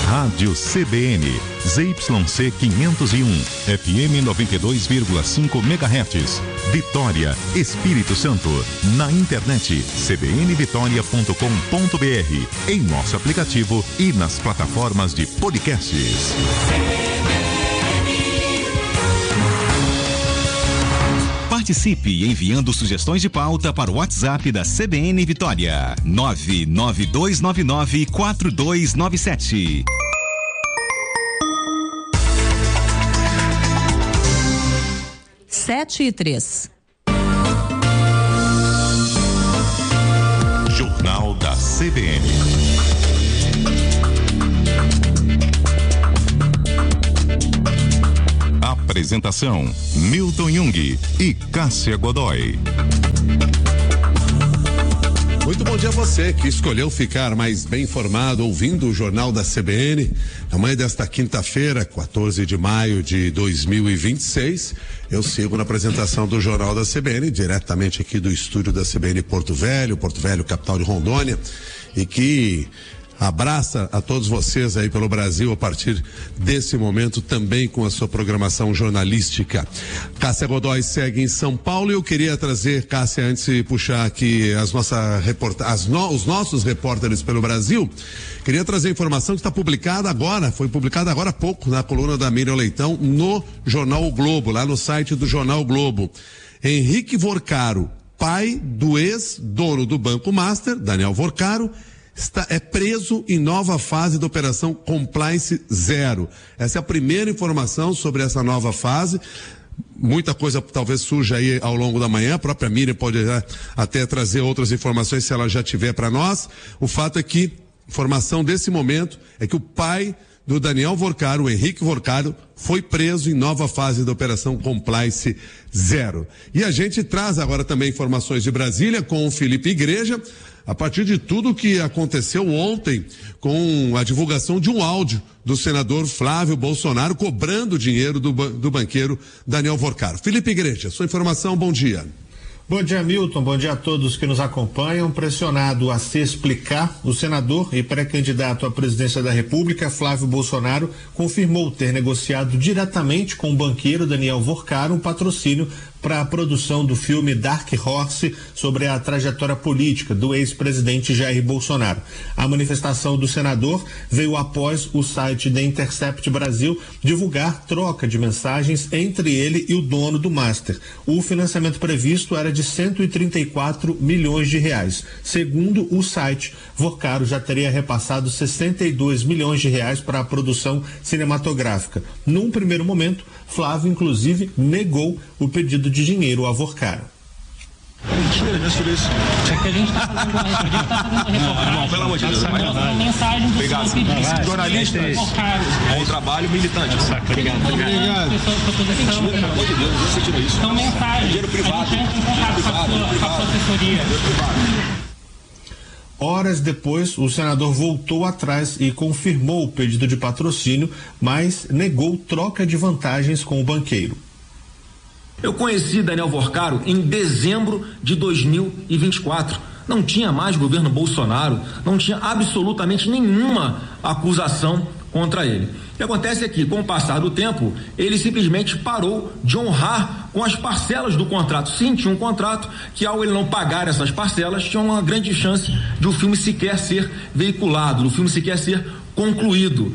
Rádio CBN, ZYC 501, FM 92,5 MHz, Vitória, Espírito Santo. Na internet, cbnvitoria.com.br, em nosso aplicativo e nas plataformas de podcasts. Participe enviando sugestões de pauta para o WhatsApp da CBN Vitória, 992994297. Sete e 3. Jornal da CBN. Apresentação: Milton Jung e Cássia Godoy. Muito bom dia a você que escolheu ficar mais bem informado ouvindo o Jornal da CBN. Na manhã desta quinta-feira, 14 de maio de 2026, eu sigo na apresentação do Jornal da CBN, diretamente aqui do estúdio da CBN Porto Velho, capital de Rondônia, e que abraça a todos vocês aí pelo Brasil a partir desse momento, também com a sua programação jornalística. Cássia Godoy segue em São Paulo e eu queria trazer, Cássia, antes de puxar aqui os nossos repórteres pelo Brasil, queria trazer informação que está publicada agora, foi publicada agora há pouco, na coluna da Miriam Leitão, no Jornal o Globo, lá no site do Jornal o Globo. Henrique Vorcaro, pai do ex-dono do Banco Master, Daniel Vorcaro, é preso em nova fase da Operação Compliance Zero. Essa é a primeira informação sobre essa nova fase. Muita coisa talvez surja aí ao longo da manhã. A própria Miriam pode até trazer outras informações se ela já tiver para nós. O fato é que, informação desse momento, é que o pai do Daniel Vorcaro, o Henrique Vorcaro, foi preso em nova fase da Operação Compliance Zero. E a gente traz agora também informações de Brasília com o Felipe Igreja, a partir de tudo que aconteceu ontem com a divulgação de um áudio do senador Flávio Bolsonaro cobrando dinheiro do banqueiro Daniel Vorcaro. Felipe Igreja, sua informação, bom dia. Bom dia, Milton. Bom dia a todos que nos acompanham. Pressionado a se explicar, o senador e pré-candidato à presidência da República, Flávio Bolsonaro, confirmou ter negociado diretamente com o banqueiro Daniel Vorcaro um patrocínio para a produção do filme Dark Horse sobre a trajetória política do ex-presidente Jair Bolsonaro. A manifestação do senador veio após o site The Intercept Brasil divulgar troca de mensagens entre ele e o dono do Master. O financiamento previsto era de 134 milhões de reais. Segundo o site, Vorcaro já teria repassado 62 milhões de reais para a produção cinematográfica. Num primeiro momento, Flávio, inclusive, negou o pedido de dinheiro a Vorcaro. Mentira, não é sobre isso. É que a gente está fazendo reportagem. Não, pelo amor de Deus. Mensagem do obrigado. Jornalista, bom trabalho, militante. Obrigado. Obrigado. Mentira, pelo amor de Deus, você tirou isso. São mensagens. Dinheiro privado. Dinheiro privado. Com a sua assessoria. Dinheiro privado. Horas depois, o senador voltou atrás e confirmou o pedido de patrocínio, mas negou troca de vantagens com o banqueiro. Eu conheci Daniel Vorcaro em dezembro de 2024. Não tinha mais governo Bolsonaro, não tinha absolutamente nenhuma acusação contra ele. O que acontece é que, com o passar do tempo, ele simplesmente parou de honrar com as parcelas do contrato. Sim, tinha um contrato que, ao ele não pagar essas parcelas, tinha uma grande chance de o filme sequer ser veiculado, do filme sequer ser concluído.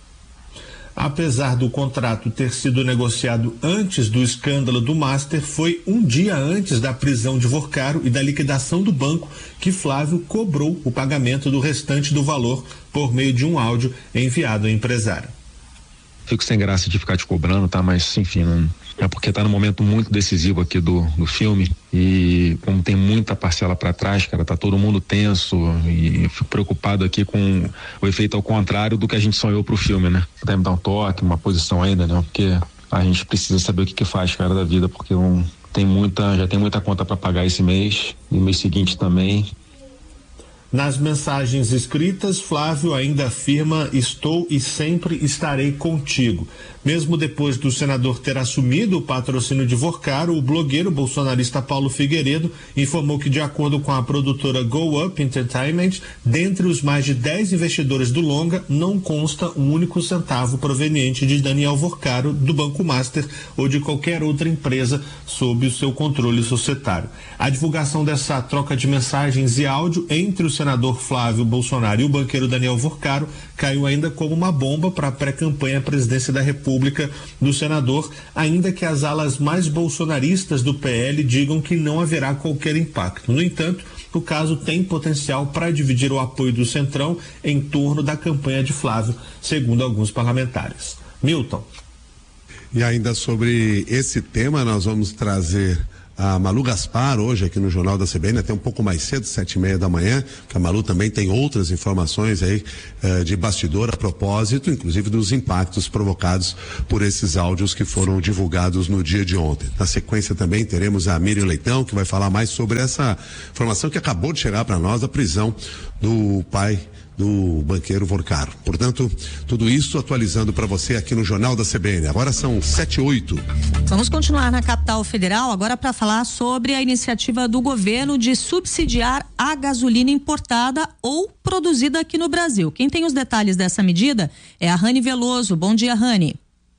Apesar do contrato ter sido negociado antes do escândalo do Master, foi um dia antes da prisão de Vorcaro e da liquidação do banco que Flávio cobrou o pagamento do restante do valor por meio de um áudio enviado ao empresário. Fico sem graça de ficar te cobrando, tá? Mas, enfim, não, é porque tá num momento muito decisivo aqui do filme e como tem muita parcela para trás, cara, tá todo mundo tenso e eu fico preocupado aqui com o efeito ao contrário do que a gente sonhou pro filme, né? Até me dar um toque, uma posição ainda, né? Porque a gente precisa saber o que faz, cara, da vida, porque já tem muita conta para pagar esse mês e mês seguinte também. Nas mensagens escritas, Flávio ainda afirma: estou e sempre estarei contigo. Mesmo depois do senador ter assumido o patrocínio de Vorcaro, o blogueiro bolsonarista Paulo Figueiredo informou que, de acordo com a produtora Go Up Entertainment, dentre os mais de 10 investidores do longa, não consta um único centavo proveniente de Daniel Vorcaro, do Banco Master ou de qualquer outra empresa sob o seu controle societário. A divulgação dessa troca de mensagens e áudio entre o senador Flávio Bolsonaro e o banqueiro Daniel Vorcaro caiu ainda como uma bomba para a pré-campanha à presidência da República do senador, ainda que as alas mais bolsonaristas do PL digam que não haverá qualquer impacto. No entanto, o caso tem potencial para dividir o apoio do Centrão em torno da campanha de Flávio, segundo alguns parlamentares. Milton. E ainda sobre esse tema, nós vamos trazer a Malu Gaspar hoje aqui no Jornal da CBN, até um pouco mais cedo, 7:30 da manhã, que a Malu também tem outras informações aí de bastidor a propósito, inclusive dos impactos provocados por esses áudios que foram divulgados no dia de ontem. Na sequência também teremos a Miriam Leitão, que vai falar mais sobre essa informação que acabou de chegar para nós, a prisão do pai do banqueiro Vorcaro. Portanto, tudo isso atualizando para você aqui no Jornal da CBN. Agora são 7:08. Vamos continuar na capital federal agora para falar sobre a iniciativa do governo de subsidiar a gasolina importada ou produzida aqui no Brasil. Quem tem os detalhes dessa medida é a Rani Veloso. Bom dia, Rani.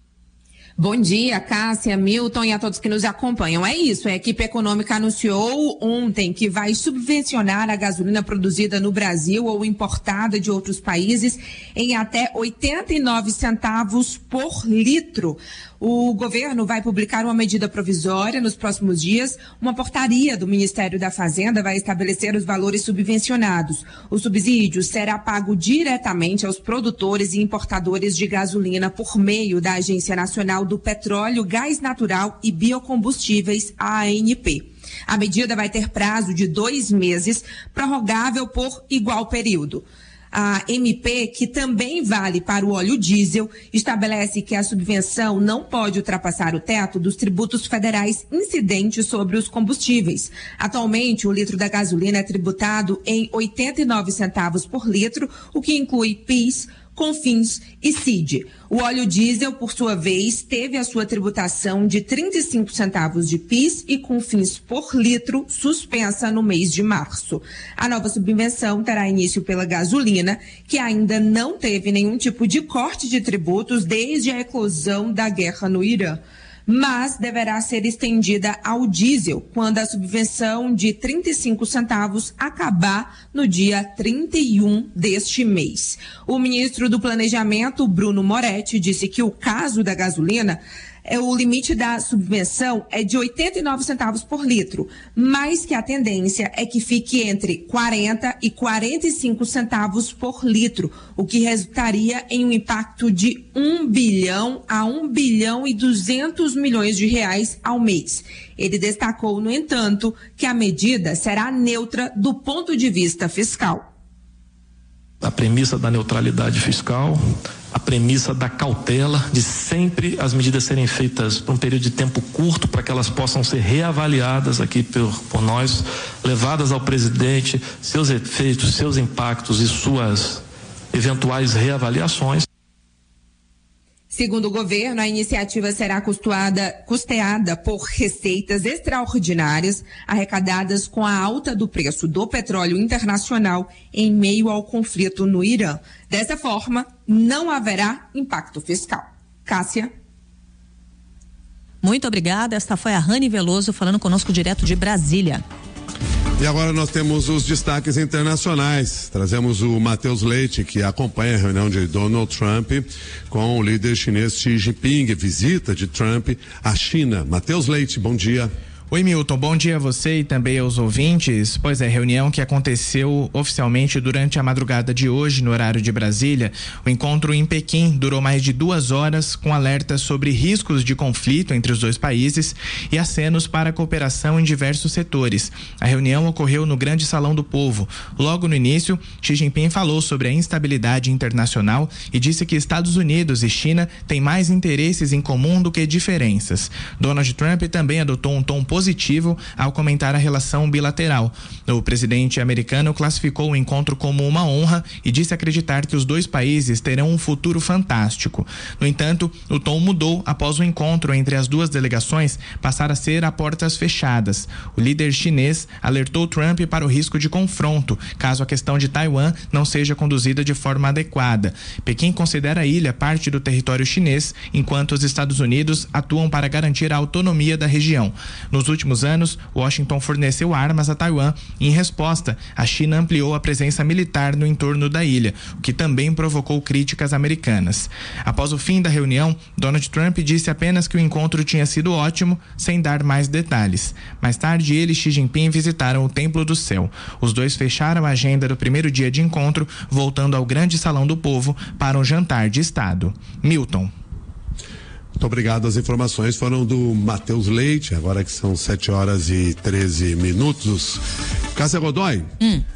Bom dia, Cássia, Milton e a todos que nos acompanham. É isso, a equipe econômica anunciou ontem que vai subvencionar a gasolina produzida no Brasil ou importada de outros países em até 89 centavos por litro. O governo vai publicar uma medida provisória nos próximos dias. Uma portaria do Ministério da Fazenda vai estabelecer os valores subvencionados. O subsídio será pago diretamente aos produtores e importadores de gasolina por meio da Agência Nacional do Petróleo, Gás Natural e Biocombustíveis, a ANP. A medida vai ter prazo de 2 meses, prorrogável por igual período. A MP, que também vale para o óleo diesel, estabelece que a subvenção não pode ultrapassar o teto dos tributos federais incidentes sobre os combustíveis. Atualmente, o litro da gasolina é tributado em 89 centavos por litro, o que inclui PIS, CONFINS e CID. O óleo diesel, por sua vez, teve a sua tributação de 35 centavos de PIS e CONFINS por litro suspensa no mês de março. A nova subvenção terá início pela gasolina, que ainda não teve nenhum tipo de corte de tributos desde a eclosão da guerra no Irã, mas deverá ser estendida ao diesel quando a subvenção de 35 centavos acabar no dia 31 deste mês. O ministro do Planejamento, Bruno Moretti, disse que o caso da gasolina, o limite da subvenção é de 89 centavos por litro, mas que a tendência é que fique entre 40 e 45 centavos por litro, o que resultaria em um impacto de 1 bilhão a 1 bilhão e 200 milhões de reais ao mês. Ele destacou, no entanto, que a medida será neutra do ponto de vista fiscal. A premissa da neutralidade fiscal, a premissa da cautela, de sempre as medidas serem feitas por um período de tempo curto para que elas possam ser reavaliadas aqui por nós, levadas ao presidente, seus efeitos, seus impactos e suas eventuais reavaliações. Segundo o governo, a iniciativa será custeada por receitas extraordinárias arrecadadas com a alta do preço do petróleo internacional em meio ao conflito no Irã. Dessa forma, não haverá impacto fiscal. Cássia. Muito obrigada. Esta foi a Rani Veloso falando conosco direto de Brasília. E agora nós temos os destaques internacionais. Trazemos o Matheus Leite, que acompanha a reunião de Donald Trump com o líder chinês Xi Jinping, visita de Trump à China. Matheus Leite, bom dia. Oi, Milton, bom dia a você e também aos ouvintes. Pois é, reunião que aconteceu oficialmente durante a madrugada de hoje, no horário de Brasília. O encontro em Pequim durou mais de 2 horas, com alertas sobre riscos de conflito entre os dois países e acenos para a cooperação em diversos setores. A reunião ocorreu no Grande Salão do Povo. Logo no início, Xi Jinping falou sobre a instabilidade internacional e disse que Estados Unidos e China têm mais interesses em comum do que diferenças. Donald Trump também adotou um tom positivo positivo ao comentar a relação bilateral. O presidente americano classificou o encontro como uma honra e disse acreditar que os dois países terão um futuro fantástico. No entanto, o tom mudou após o encontro entre as duas delegações passar a ser a portas fechadas. O líder chinês alertou Trump para o risco de confronto, caso a questão de Taiwan não seja conduzida de forma adequada. Pequim considera a ilha parte do território chinês, enquanto os Estados Unidos atuam para garantir a autonomia da região. Nos últimos anos, Washington forneceu armas a Taiwan e, em resposta, a China ampliou a presença militar no entorno da ilha, o que também provocou críticas americanas. Após o fim da reunião, Donald Trump disse apenas que o encontro tinha sido ótimo, sem dar mais detalhes. Mais tarde, ele e Xi Jinping visitaram o Templo do Céu. Os dois fecharam a agenda do primeiro dia de encontro, voltando ao Grande Salão do Povo para um jantar de Estado. Milton. Muito obrigado. As informações foram do Matheus Leite, agora que são 7h13. Cássia Godoy.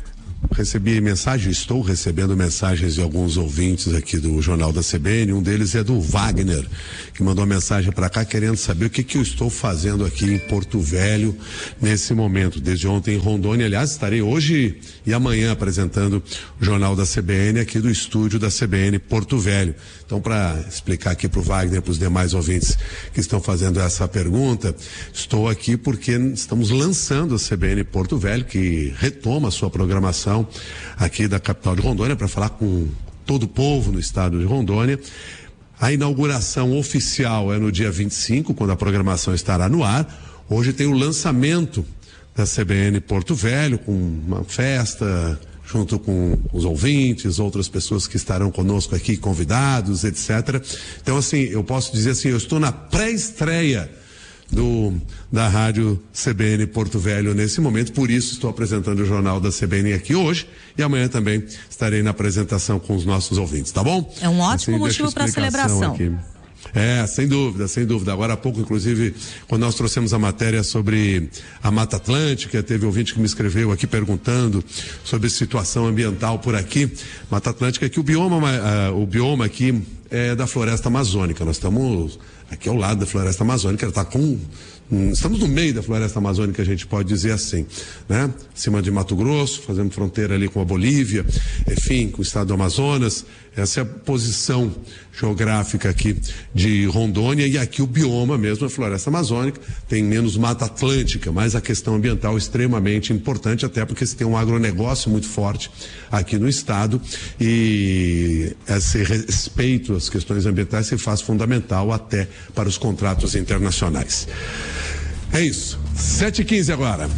Estou recebendo mensagens de alguns ouvintes aqui do Jornal da CBN. Um deles é do Wagner, que mandou uma mensagem para cá querendo saber o que eu estou fazendo aqui em Porto Velho nesse momento. Desde ontem em Rondônia, aliás, estarei hoje e amanhã apresentando o Jornal da CBN aqui do estúdio da CBN Porto Velho. Então, para explicar aqui para o Wagner e para os demais ouvintes que estão fazendo essa pergunta, estou aqui porque estamos lançando a CBN Porto Velho, que retoma a sua programação aqui da capital de Rondônia, para falar com todo o povo no estado de Rondônia. A inauguração oficial é no dia 25, quando a programação estará no ar. Hoje tem o lançamento da CBN Porto Velho, com uma festa junto com os ouvintes, outras pessoas que estarão conosco aqui, convidados, etc. Então, assim, eu posso dizer assim, eu estou na pré-estreia da rádio CBN Porto Velho nesse momento, por isso estou apresentando o Jornal da CBN aqui hoje e amanhã também estarei na apresentação com os nossos ouvintes, tá bom? É um ótimo motivo para a celebração. Aqui. Sem dúvida. Agora há pouco, inclusive, quando nós trouxemos a matéria sobre a Mata Atlântica, teve ouvinte que me escreveu aqui perguntando sobre situação ambiental por aqui. Mata Atlântica, que o bioma aqui é da floresta amazônica. Nós estamos aqui ao lado da floresta amazônica, estamos no meio da floresta amazônica, a gente pode dizer assim, né? Acima de Mato Grosso, fazendo fronteira ali com a Bolívia, enfim, com o estado do Amazonas. Essa é a posição geográfica aqui de Rondônia, e aqui o bioma mesmo é floresta amazônica, tem menos Mata Atlântica, mas a questão ambiental é extremamente importante, até porque se tem um agronegócio muito forte aqui no estado, e esse respeito às questões ambientais se faz fundamental até para os contratos internacionais. É isso. 7h15 agora.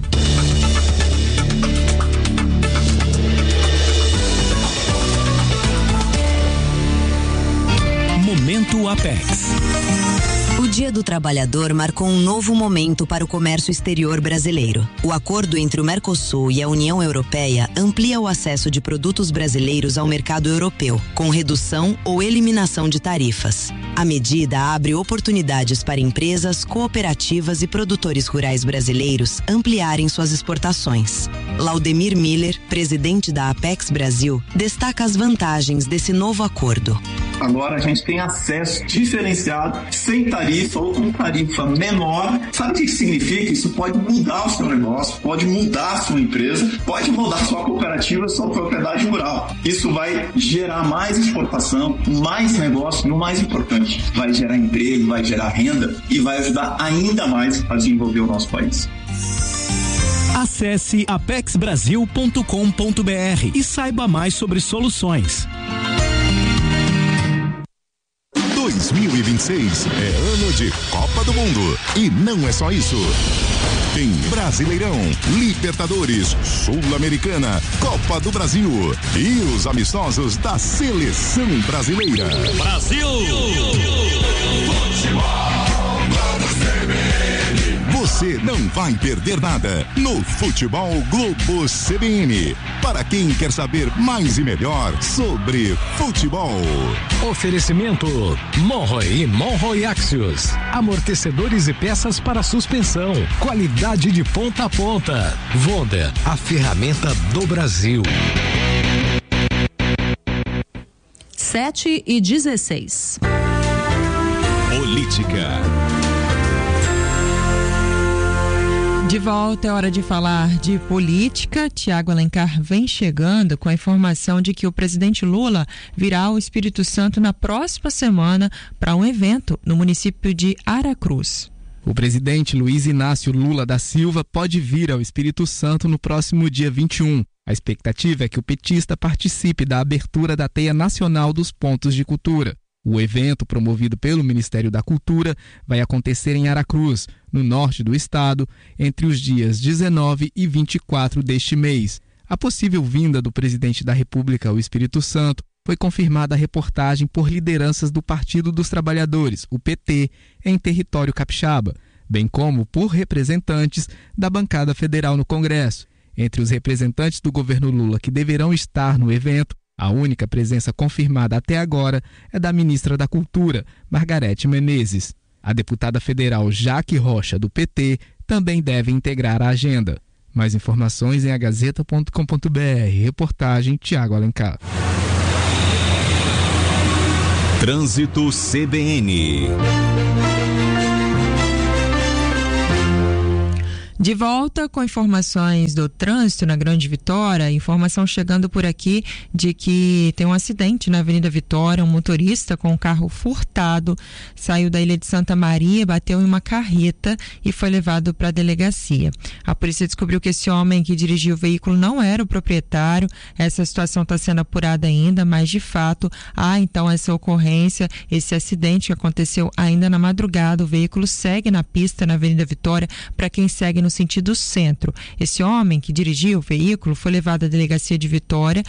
Momento Apex. O Dia do Trabalhador marcou um novo momento para o comércio exterior brasileiro. O acordo entre o Mercosul e a União Europeia amplia o acesso de produtos brasileiros ao mercado europeu, com redução ou eliminação de tarifas. A medida abre oportunidades para empresas, cooperativas e produtores rurais brasileiros ampliarem suas exportações. Laudemir Miller, presidente da Apex Brasil, destaca as vantagens desse novo acordo. Agora a gente tem acesso diferenciado, sem tarifa ou com tarifa menor. Sabe o que significa? Isso pode mudar o seu negócio, pode mudar a sua empresa, pode mudar a sua cooperativa, a sua propriedade rural. Isso vai gerar mais exportação, mais negócio e o mais importante, vai gerar emprego, vai gerar renda e vai ajudar ainda mais a desenvolver o nosso país. Acesse apexbrasil.com.br e saiba mais sobre soluções. 2026 é ano de Copa do Mundo. E não é só isso. Tem Brasileirão, Libertadores, Sul-Americana, Copa do Brasil e os amistosos da Seleção Brasileira. Brasil! Você não vai perder nada no Futebol Globo CBN. Para quem quer saber mais e melhor sobre futebol. Oferecimento Monroe e Monroe Axios. Amortecedores e peças para suspensão. Qualidade de ponta a ponta. Vonda, a ferramenta do Brasil. 7h16. Política. De volta, é hora de falar de política. Tiago Alencar vem chegando com a informação de que o presidente Lula virá ao Espírito Santo na próxima semana para um evento no município de Aracruz. O presidente Luiz Inácio Lula da Silva pode vir ao Espírito Santo no próximo dia 21. A expectativa é que o petista participe da abertura da Teia Nacional dos Pontos de Cultura. O evento, promovido pelo Ministério da Cultura, vai acontecer em Aracruz, no norte do estado, entre os dias 19 e 24 deste mês. A possível vinda do presidente da República ao Espírito Santo foi confirmada a reportagem por lideranças do Partido dos Trabalhadores, o PT, em território capixaba, bem como por representantes da bancada federal no Congresso. Entre os representantes do governo Lula que deverão estar no evento, a única presença confirmada até agora é da ministra da Cultura, Margarete Menezes. A deputada federal Jaque Rocha, do PT, também deve integrar a agenda. Mais informações em agazeta.com.br. Reportagem Tiago Alencar. Trânsito CBN. De volta com informações do trânsito na Grande Vitória, informação chegando por aqui de que tem um acidente na Avenida Vitória, um motorista com um carro furtado saiu da Ilha de Santa Maria, bateu em uma carreta e foi levado para a delegacia. A polícia descobriu que esse homem que dirigia o veículo não era o proprietário. Essa situação está sendo apurada ainda, mas de fato há então essa ocorrência, esse acidente que aconteceu ainda na madrugada. O veículo segue na pista na Avenida Vitória para quem segue no sentido centro. Esse homem que dirigia o veículo foi levado à delegacia de Vitória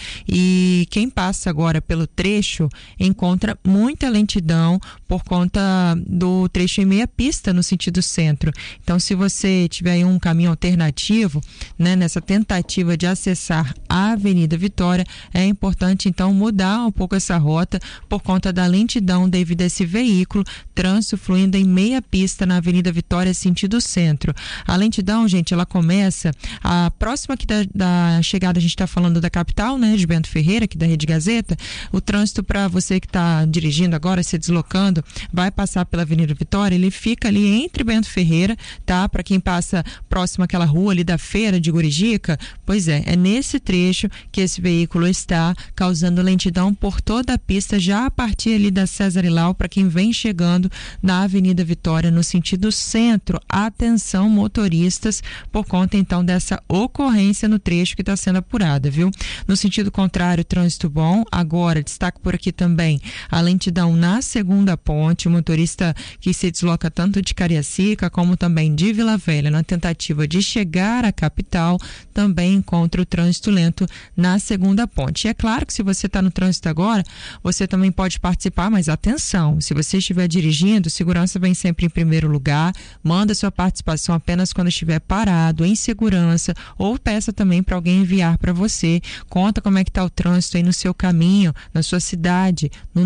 e quem passa agora pelo trecho encontra muita lentidão por conta do trecho em meia pista no sentido centro. Então, se você tiver aí um caminho alternativo, né, nessa tentativa de acessar a Avenida Vitória, é importante então mudar um pouco essa rota por conta da lentidão devido a esse veículo, trânsito fluindo em meia pista na Avenida Vitória sentido centro. A lentidão, gente, ela começa a próxima aqui da chegada, a gente está falando da capital, né, de Bento Ferreira, aqui da Rede Gazeta. O trânsito para você que está dirigindo agora, se deslocando, vai passar pela Avenida Vitória, ele fica ali entre Bento Ferreira, tá? Para quem passa próximo àquela rua ali da feira de Gurijica, pois é nesse trecho que esse veículo está causando lentidão por toda a pista, já a partir ali da César Ilau, para quem vem chegando na Avenida Vitória no sentido centro. Atenção, motoristas, por conta então dessa ocorrência no trecho que está sendo apurada, viu? No sentido contrário, trânsito bom. Agora, destaco por aqui também a lentidão na segunda ponte, o motorista que se desloca tanto de Cariacica como também de Vila Velha, na tentativa de chegar à capital, também encontra o trânsito lento na segunda ponte. E é claro que se você está no trânsito agora, você também pode participar, mas atenção, se você estiver dirigindo, segurança vem sempre em primeiro lugar, manda sua participação apenas quando estiver parado, em segurança, ou peça também para alguém enviar para você. Conta como é que está o trânsito aí no seu caminho, na sua cidade, no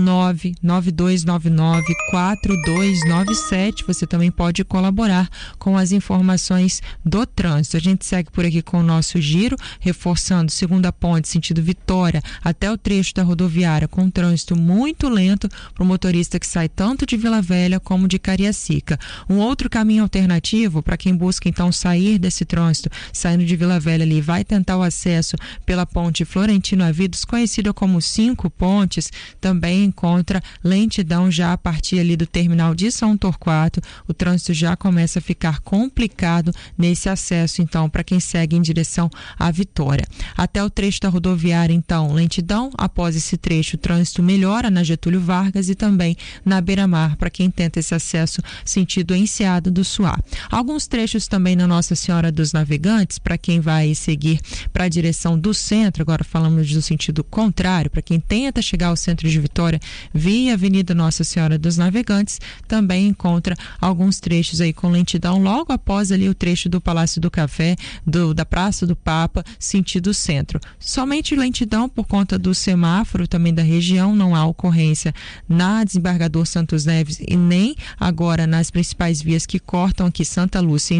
99299-4297. Você também pode colaborar com as informações do trânsito. A gente segue por aqui com o nosso giro, reforçando segunda ponte, sentido Vitória, até o trecho da rodoviária, com um trânsito muito lento para o motorista que sai tanto de Vila Velha como de Cariacica. Um outro caminho alternativo para quem busca então sair desse trânsito, saindo de Vila Velha ali, vai tentar o acesso pela ponte Florentino Avidos, conhecida como 5 Pontes, também encontra lentidão já a partir ali do terminal de São Torquato. O trânsito já começa a ficar complicado nesse acesso, então, para quem segue em direção à Vitória. Até o trecho da rodoviária, então, lentidão. Após esse trecho, o trânsito melhora na Getúlio Vargas e também na Beira-Mar, para quem tenta esse acesso sentido Enseada do Suá. Alguns trechos também na Nossa Senhora dos Navegantes, para quem vai seguir para a direção do centro. Agora falamos do sentido contrário, para quem tenta chegar ao centro de Vitória via Avenida Nossa Senhora dos Navegantes, também encontra alguns trechos aí com lentidão logo após ali o trecho do Palácio do Café, da Praça do Papa, sentido centro. Somente lentidão por conta do semáforo também da região, não há ocorrência na Desembargador Santos Neves e nem agora nas principais vias que cortam aqui Santa Lúcia e Enseada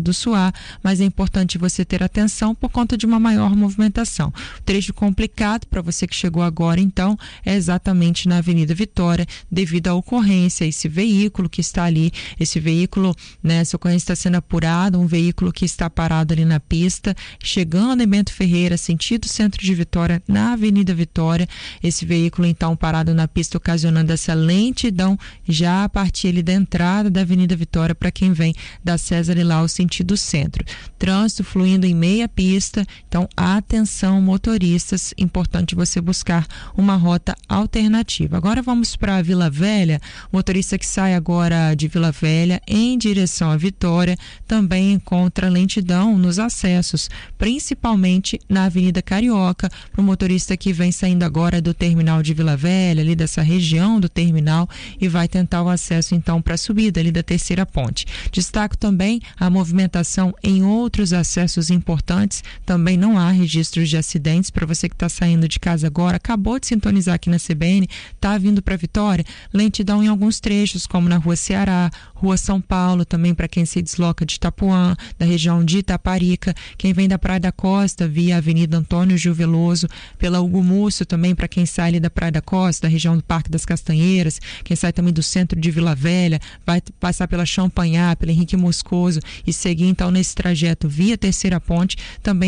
do Suá, mas é importante você ter atenção por conta de uma maior movimentação. O trecho complicado para você que chegou agora, então, é exatamente na Avenida Vitória, devido à ocorrência, esse veículo que está ali, esse veículo, né, essa ocorrência está sendo apurada, um veículo que está parado ali na pista, chegando em Bento Ferreira, sentido centro de Vitória, na Avenida Vitória, esse veículo então parado na pista, ocasionando essa lentidão já a partir ali da entrada da Avenida Vitória para quem vem da César Ilau sentido centro. Trânsito fluindo em meia pista, então atenção motoristas, importante você buscar uma rota alternativa. Agora vamos para Vila Velha, motorista que sai agora de Vila Velha em direção à Vitória também encontra lentidão nos acessos, principalmente na Avenida Carioca, para o motorista que vem saindo agora do terminal de Vila Velha, ali dessa região do terminal, e vai tentar o acesso então para a subida ali da terceira ponte. Destaco também a movimentação em outros acessos importantes, também não há registros de acidentes para você que está saindo de casa agora, acabou de sintonizar aqui na CBN, está vindo para Vitória, lentidão em alguns trechos, como na Rua Ceará, Rua São Paulo, também para quem se desloca de Itapuã, da região de Itaparica, quem vem da Praia da Costa via Avenida Antônio Gil Veloso, pela Hugo Múcio também para quem sai ali da Praia da Costa, da região do Parque das Castanheiras, quem sai também do centro de Vila Velha, vai passar pela Champanhar, pela Henrique Moscoso e seguir então nesse trajeto via Terceira Ponte, também